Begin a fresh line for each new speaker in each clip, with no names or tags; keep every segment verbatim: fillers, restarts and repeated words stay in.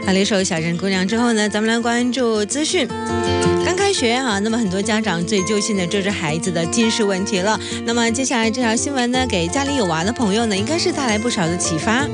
好了，一首小人姑娘之后呢，咱们来关注资讯。刚开学哈、啊，那么很多家长最揪心的就是孩子的近视问题了。那么接下来这条新闻呢，给家里有娃的朋友呢，应该是带来不少的启发。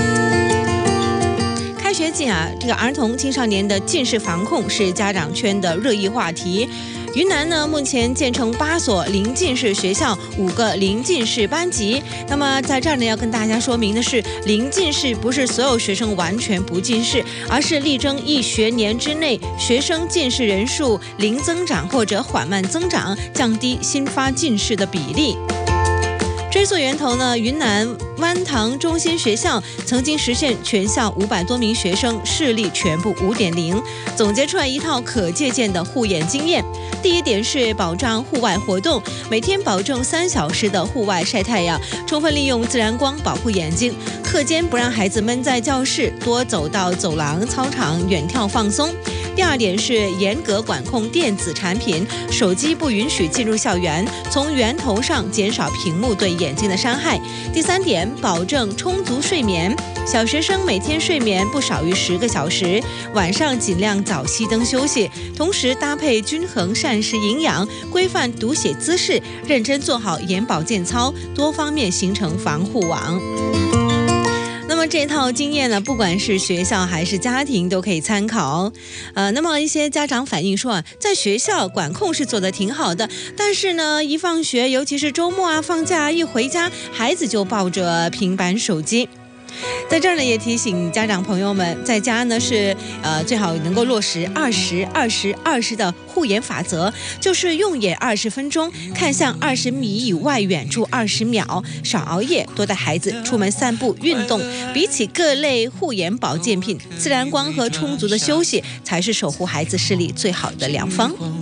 开学季啊，这个儿童青少年的近视防控是家长圈的热议话题。云南呢，目前建成八所零近视学校，五个零近视班级。那么在这儿呢，要跟大家说明的是，零近视不是所有学生完全不近视，而是力争一学年之内学生近视人数零增长或者缓慢增长，降低新发近视的比例。追溯源头呢，云南湾塘中心学校曾经实现全校五百多名学生视力全部 五点零， 总结出来一套可借鉴的护眼经验。第一点是保障户外活动，每天保证三小时的户外晒太阳，充分利用自然光保护眼睛。课间不让孩子闷在教室，多走到走廊、操场远眺放松。第二点是严格管控电子产品，手机不允许进入校园，从源头上减少屏幕对眼睛的伤害。第三点，保证充足睡眠，小学生每天睡眠不少于十个小时，晚上尽量早熄灯休息，同时搭配均衡膳食营养，规范读写姿势，认真做好眼保健操，多方面形成防护网。那么这套经验呢，不管是学校还是家庭都可以参考。呃，那么一些家长反映说啊，在学校管控是做得挺好的，但是呢，一放学，尤其是周末啊、放假一回家，孩子就抱着平板手机。在这儿呢，也提醒家长朋友们，在家呢是呃最好能够落实二十二十二十的护眼法则，就是用眼二十分钟，看向二十米以外远处二十秒，少熬夜，多带孩子出门散步运动。比起各类护眼保健品，自然光和充足的休息才是守护孩子视力最好的良方。